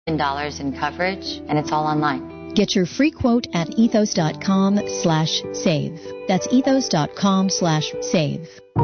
dollars in coverage, and it's all online. Get your free quote at ethos.com/save. That's ethos.com/save.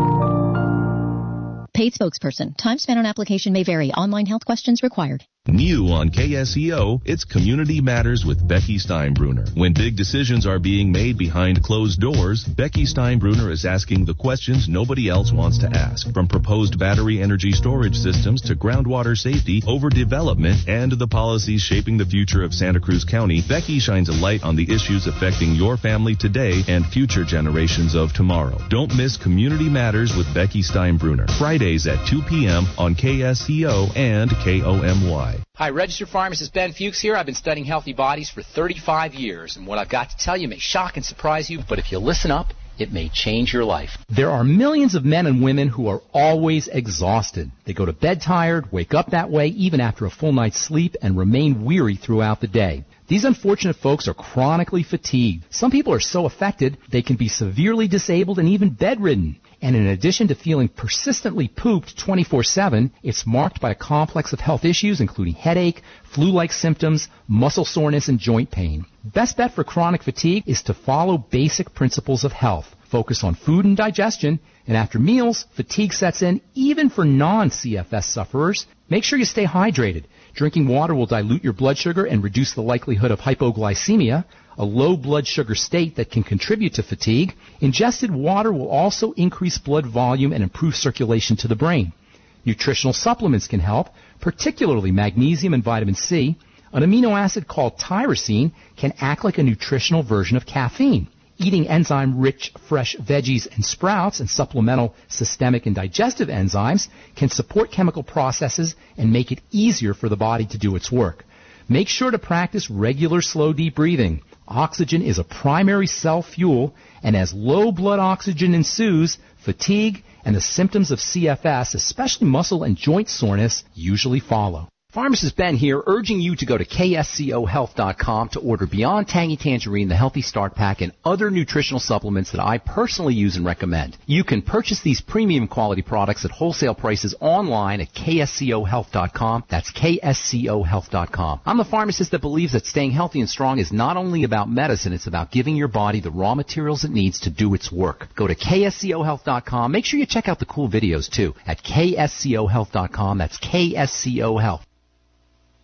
Paid spokesperson. Time spent on application may vary. Online health questions required. New on KSEO, it's Community Matters with Becky Steinbruner. When big decisions are being made behind closed doors, Becky Steinbruner is asking the questions nobody else wants to ask. From proposed battery energy storage systems to groundwater safety, overdevelopment, and the policies shaping the future of Santa Cruz County, Becky shines a light on the issues affecting your family today and future generations of tomorrow. Don't miss Community Matters with Becky Steinbruner. Fridays at 2 p.m. on KSEO and KOMY. Hi, registered pharmacist Ben Fuchs here. I've been studying healthy bodies for 35 years, and what I've got to tell you may shock and surprise you, but if you listen up, it may change your life. There are millions of men and women who are always exhausted. They go to bed tired, wake up that way even after a full night's sleep, and remain weary throughout the day. These unfortunate folks are chronically fatigued. Some people are so affected, they can be severely disabled and even bedridden. And in addition to feeling persistently pooped 24/7, it's marked by a complex of health issues including headache, flu-like symptoms, muscle soreness, and joint pain. Best bet for chronic fatigue is to follow basic principles of health. Focus on food and digestion, and after meals, fatigue sets in even for non-CFS sufferers. Make sure you stay hydrated. Drinking water will dilute your blood sugar and reduce the likelihood of hypoglycemia, a low blood sugar state that can contribute to fatigue. Ingested water will also increase blood volume and improve circulation to the brain. Nutritional supplements can help, particularly magnesium and vitamin C. An amino acid called tyrosine can act like a nutritional version of caffeine. Eating enzyme-rich fresh veggies and sprouts and supplemental systemic and digestive enzymes can support chemical processes and make it easier for the body to do its work. Make sure to practice regular slow deep breathing. Oxygen is a primary cell fuel, and as low blood oxygen ensues, fatigue and the symptoms of CFS, especially muscle and joint soreness, usually follow. Pharmacist Ben here, urging you to go to KSCOHealth.com to order Beyond Tangy Tangerine, the Healthy Start Pack, and other nutritional supplements that I personally use and recommend. You can purchase these premium quality products at wholesale prices online at KSCOHealth.com. That's KSCOHealth.com. I'm the pharmacist that believes that staying healthy and strong is not only about medicine, it's about giving your body the raw materials it needs to do its work. Go to KSCOHealth.com. Make sure you check out the cool videos, too, at KSCOHealth.com. That's KSCO Health.